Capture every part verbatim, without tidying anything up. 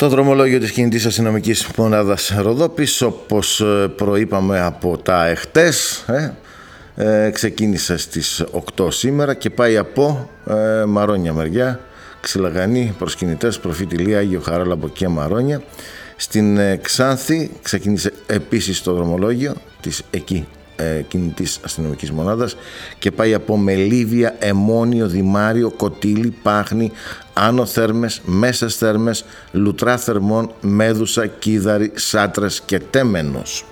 Το δρομολόγιο της κινητής αστυνομικής μονάδας Ροδόπης, όπως προείπαμε από τα εχτες, ε, ε, ξεκίνησε στις οκτώ σήμερα και πάει από ε, Μαρόνια μεριά, Ξυλαγανή, Προσκυνητές, Προφήτη Λία, Άγιο Χαράλαμπο και Μαρόνια. Στην ε, Ξάνθη ξεκίνησε επίσης το δρομολόγιο της εκεί ε, κινητής αστυνομικής μονάδας και πάει από Μελίβια, Αιμόνιο, Δημάριο, Κωτήλη, Πάχνη, Άνω Θέρμες, Μέσες Θέρμες, Λουτρά Θερμών, Μέδουσα, Κίδαρη, Σάτρες και Τέμενος.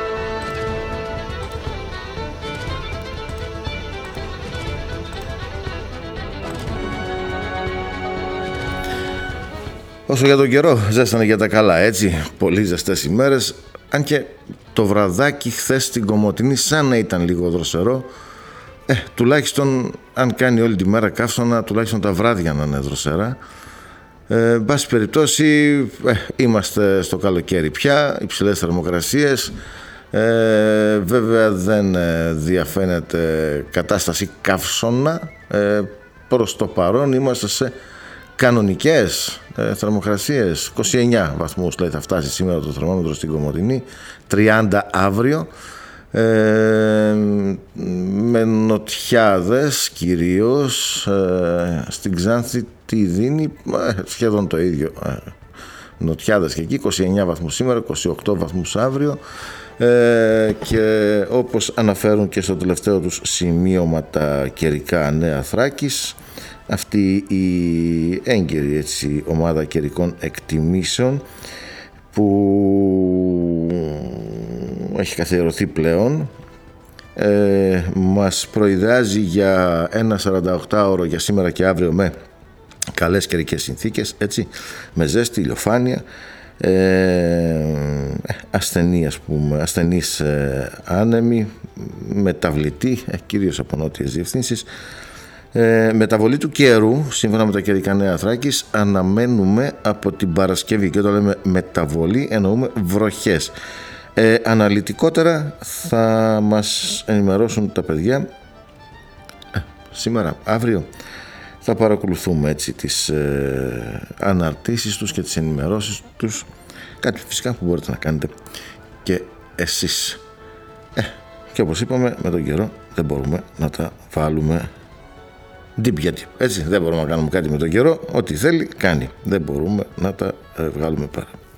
Όσο για τον καιρό, ζέστανε για τα καλά, έτσι, πολύ ζεστές ημέρες, αν και το βραδάκι χθες στην Κομοτηνή σαν να ήταν λίγο δροσερό, ε, τουλάχιστον αν κάνει όλη τη μέρα καύσωνα, τουλάχιστον τα βράδια να είναι δροσερά. Ε, εν πάση περιπτώσει, ε, είμαστε στο καλοκαίρι πια, υψηλές θερμοκρασίες, ε, βέβαια δεν ε, διαφαίνεται κατάσταση καύσωνα, ε, προς το παρόν είμαστε σε κανονικές ε, θερμοκρασίες, είκοσι εννιά βαθμούς λέει θα φτάσει σήμερα το θερμόμετρο στην Κομοτηνή, τριάντα αύριο, ε, με νοτιάδες κυρίως, ε, στην Ξάνθη τι δίνει, ε, σχεδόν το ίδιο, ε, νοτιάδες και εκεί, είκοσι εννιά βαθμούς σήμερα, είκοσι οκτώ βαθμούς αύριο, ε, και όπως αναφέρουν και στο τελευταίο τους σημείωμα τα καιρικά Νέα Θράκης, αυτή η έγκυρη έτσι, ομάδα καιρικών εκτιμήσεων που έχει καθιερωθεί πλέον, ε, μας προειδεάζει για ένα σαρανταοκτάωρο για σήμερα και αύριο με καλές καιρικές συνθήκες, έτσι, με ζέστη, ηλιοφάνεια, ε, ασθενή, ας πούμε, ασθενείς ε, άνεμοι, μεταβλητή, ε, κυρίως από νότιες διευθύνσεις. Ε, μεταβολή του καιρού, σύμφωνα με τα καιρικά Νέα Θράκης, αναμένουμε από την Παρασκευή, και όταν λέμε μεταβολή εννοούμε βροχές. Ε, αναλυτικότερα θα μας ενημερώσουν τα παιδιά ε, σήμερα, αύριο. Θα παρακολουθούμε έτσι τις ε, αναρτήσεις τους και τις ενημερώσεις τους, κάτι φυσικά που μπορείτε να κάνετε και εσείς. Ε, και όπως είπαμε, με τον καιρό δεν μπορούμε να τα βάλουμε ντύπιατη. Έτσι, δεν μπορούμε να κάνουμε κάτι με τον καιρό. Ό,τι θέλει κάνει. Δεν μπορούμε να τα ε, βγάλουμε πέρα.